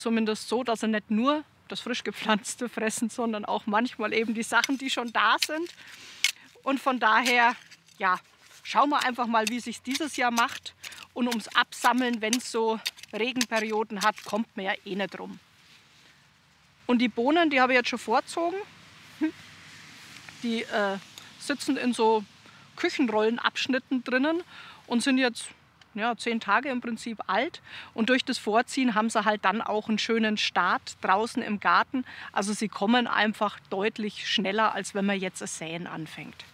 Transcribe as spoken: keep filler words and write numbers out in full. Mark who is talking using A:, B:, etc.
A: zumindest so, dass sie nicht nur das frisch gepflanzte fressen, sondern auch manchmal eben die Sachen, die schon da sind. Und von daher, ja, schauen wir einfach mal, wie sich dieses Jahr macht. Und ums Absammeln, wenn es so Regenperioden hat, kommt man ja eh nicht rum. Und die Bohnen, die habe ich jetzt schon vorzogen. Die äh, sitzen in so Küchenrollenabschnitten drinnen und sind jetzt ja, zehn Tage im Prinzip alt. Und durch das Vorziehen haben sie halt dann auch einen schönen Start draußen im Garten. Also sie kommen einfach deutlich schneller, als wenn man jetzt das Säen anfängt.